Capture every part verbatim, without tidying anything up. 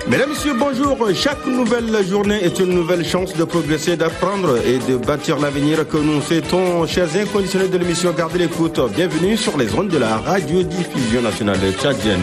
Mesdames, Messieurs, bonjour. Chaque nouvelle journée est une nouvelle chance de progresser, d'apprendre et de bâtir l'avenir que nous souhaitons. Chers inconditionnés de l'émission, gardez l'écoute. Bienvenue sur les ondes de la radiodiffusion nationale tchadienne.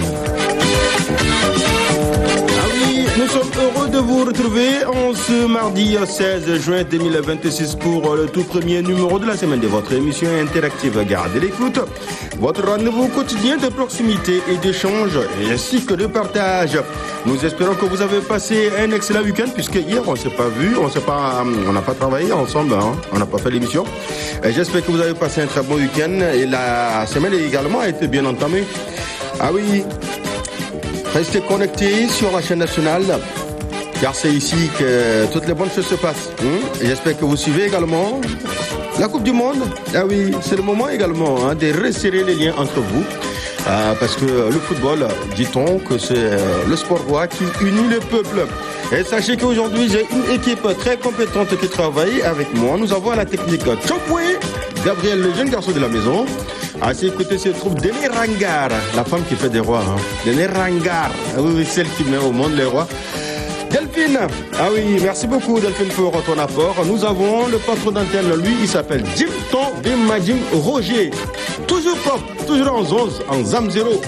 Nous sommes heureux de vous retrouver en ce mardi seize juin deux mille vingt-six pour le tout premier numéro de la semaine de votre émission interactive. Gardez l'écoute, votre rendez-vous quotidien de proximité et d'échange ainsi que de partage. Nous espérons que vous avez passé un excellent week-end puisque hier on ne s'est pas vu, on s'est pas, on n'a pas travaillé ensemble, hein, on n'a pas fait l'émission. Et j'espère que vous avez passé un très bon week-end et la semaine également a été bien entamée. Ah oui. Restez connectés sur la chaîne nationale, car c'est ici que toutes les bonnes choses se passent. Hein? Et j'espère que vous suivez également la Coupe du Monde. Ah oui, c'est le moment également hein, de resserrer les liens entre vous. Euh, parce que le football, dit-on que c'est euh, le sport roi qui unit le peuple. Et sachez qu'aujourd'hui, j'ai une équipe très compétente qui travaille avec moi. Nous avons à la technique Chokwe, Gabriel, le jeune garçon de la maison. À ses côtés se trouve Denis Rangar, la femme qui fait des rois. Hein. Denis Rangar, oui, celle qui met au monde les rois. Delphine, ah oui, merci beaucoup Delphine pour ton apport. Nous avons le patron d'antenne, lui, il s'appelle Jim Ton Bimadim Roger. Toujours propre, toujours en onze, en zam zéro.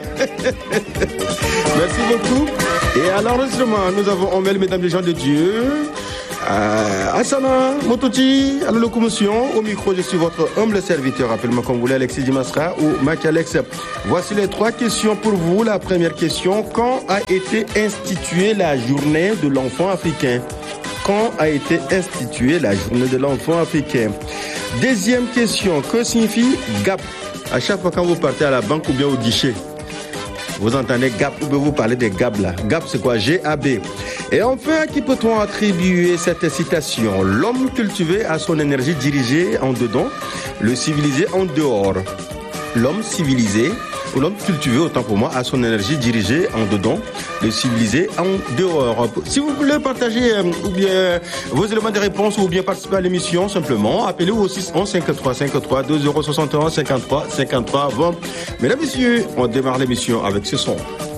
Merci beaucoup. Et à l'enregistrement, nous avons Omel, mesdames et gens de Dieu. Euh, Asana, Mototi, à la locomotion, au micro, je suis votre humble serviteur, appelle-moi comme vous voulez, Alexis Dimasra ou Mac Alex. Voici les trois questions pour vous. La première question, quand a été instituée la journée de l'enfant africain? Quand a été instituée la journée de l'enfant africain? Deuxième question, que signifie G A P? À chaque fois quand vous partez à la banque ou bien au guichet, vous entendez G A P ou bien vous parlez des G A P là. G A P c'est quoi? G A B. Et enfin, à qui peut-on attribuer cette citation? L'homme cultivé a son énergie dirigée en dedans, le civilisé en dehors. L'homme civilisé, ou l'homme cultivé, autant pour moi, a son énergie dirigée en dedans, le civilisé en dehors. Si vous voulez partager euh, ou bien vos éléments de réponse ou bien participer à l'émission, simplement, appelez-vous au six un un cinq trois cinq trois deux zéro soixante et un cinquante-trois cinquante-trois. Bon, mesdames et messieurs, on démarre l'émission avec ce son.